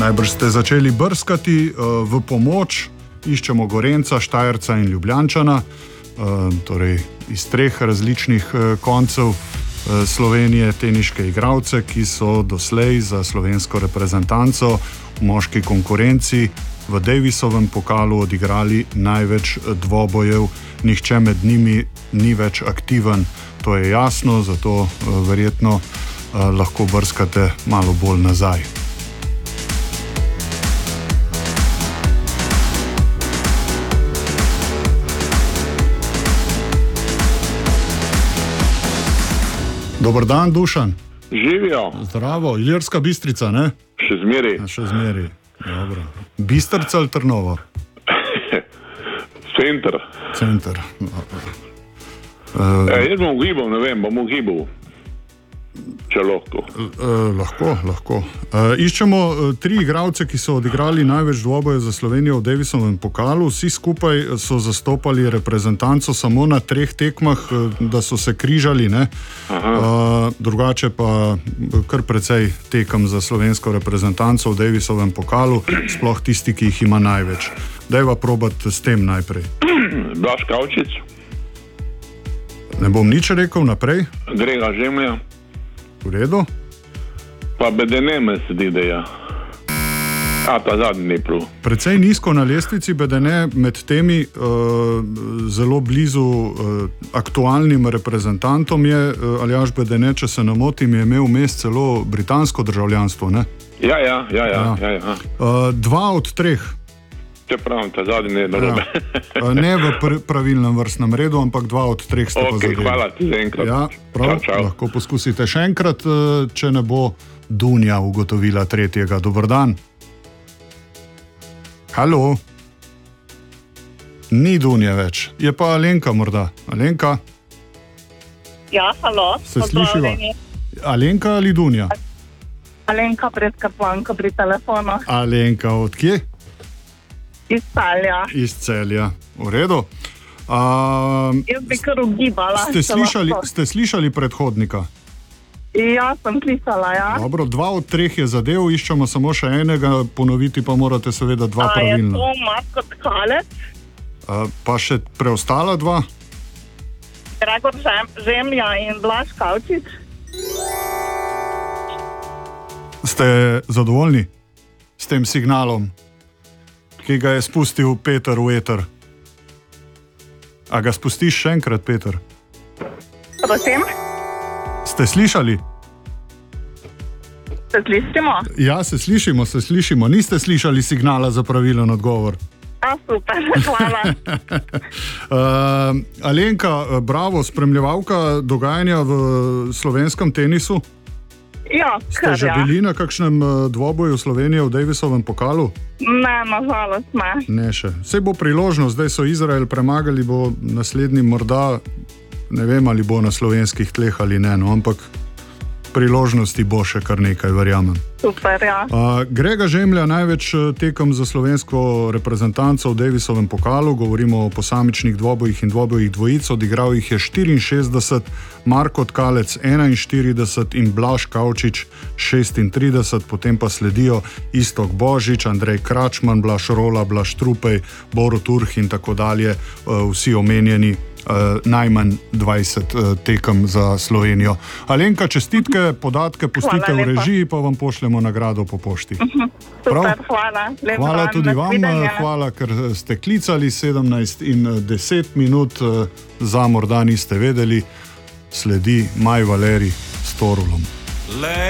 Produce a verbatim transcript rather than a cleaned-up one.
Najbrž ste začeli brskati v pomoč, iščemo Gorenca, Štajerca in Ljubljančana, torej iz treh različnih koncev Slovenije, teniške igralce, ki so doslej za slovensko reprezentanco v moški konkurenci v Davisovem pokalu odigrali največ dvobojev. Nihče med njimi ni več aktiven, to je jasno, zato verjetno lahko brskate malo bolj nazaj. Dober dan, Dušan. Živijo. Zdravo, Ilirska Bistrica, ne? Še zmeri. A, še zmeri, dobro. Bistrca ali Trnovo? Center. Center. Uh, e, jaz bom ugibal, ne vem, bom ugibal. Če lahko. Uh, lahko, lahko. Uh, iščemo uh, tri igralce, ki so odigrali največ dvoboje za Slovenijo v Davisovem pokalu. Vsi skupaj so zastopali reprezentanco samo na treh tekmah, uh, da so se križali, ne? Uh, drugače pa kar precej tekem za slovensko reprezentanco v Davisovem pokalu, sploh tisti, ki jih ima največ. Dajva probati s tem najprej. Blaž Kavčič. Ne bom nič rekel naprej. Grega Žemlja. V redu. Pa Bedene me sedi, da je. A, ta zadnji prav. Precej nizko na lestvici Bedene, med temi uh, zelo blizu uh, aktualnim reprezentantom je uh, Aljaž Bedene, če se ne motim, je imel vmes celo britansko državljanstvo, ne? Ja, ja, ja, ja. ja. ja, ja. Uh, dva od treh. Če pravim, ta zadnji je narobe. Ja. Ne v pr pravilnem vrstnem redu, ampak dva od treh ste okay, pa zadeli. Hvala ti za enkrat. Ja, prav, čau, čau. Lahko poskusite še enkrat, če ne bo Dunja ugotovila tretjega. Dober dan. Halo? Ni Dunje več. Je pa Alenka morda. Alenka? Ja, halo. Se slišiva? Alenka ali Dunja? Alenka Predkarpanka pri telefonu. Alenka, od kje? Iz Celja. Iz Celja. V redu. Uh, Jaz bi kar ugibala. Ste slišali, ste slišali predhodnika? Ja, sem slišala, ja. Dobro, dva od treh je zadev, iščemo samo še enega, ponoviti pa morate seveda dva A, pravilna. A je to Marko Tkalec? Uh, pa še preostala dva? Gregor Žemlja in Blaž Kavčič. Ste zadovoljni s tem signalom, ki ga je spustil Peter v eter? A ga spustiš še enkrat, Peter? Prosim? Ste slišali? Se slišimo? Ja, se slišimo, se slišimo. Niste slišali signala za pravilen odgovor? A, super, hvala. uh, Alenka, bravo, spremljevalka dogajanja v slovenskem tenisu? Ja, Ste kar, že ja. bili na kakšnem dvoboju Slovenije v Davisovem pokalu? Ne, nažalost ne. Ne še. Sej bo priložnost, zdaj so Izrael premagali, bo naslednji morda, ne vem, ali bo na slovenskih tleh ali ne, no, ampak priložnosti bo še kar nekaj, verjamem. Super, ja. Uh, Grega Žemlja največ tekem za slovensko reprezentanco v Davisovem pokalu, govorimo o posamičnih dvobojih in dvobojih dvojic, odigral jih je štiriinšestdeset, Marko Tkalec enainštirideset in Blaž Kavčič šestintrideset, potem pa sledijo Iztok Božič, Andrej Kračman, Blaž Rola, Blaž Trupej, Borut Urh in tako dalje, uh, vsi omenjeni. Uh, najmanj dvajset uh, tekem za Slovenijo. Alenka, čestitke, podatke pustite v režiji, pa vam pošljemo nagrado po pošti. Super, hvala. Lep hvala dan, tudi vam, nasvidenje. hvala, ker ste klicali. Sedemnajst in deset minut, uh, za morda niste vedeli, sledi Maj Valerij s Torulom.